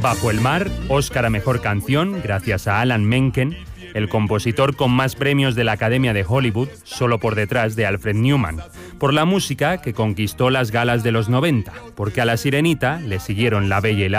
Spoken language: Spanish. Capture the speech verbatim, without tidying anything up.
Bajo el mar, Oscar a Mejor Canción, gracias a Alan Menken, el compositor con más premios de la Academia de Hollywood, solo por detrás de Alfred Newman, por la música que conquistó las galas de los noventa, porque a La Sirenita le siguieron La Bella y la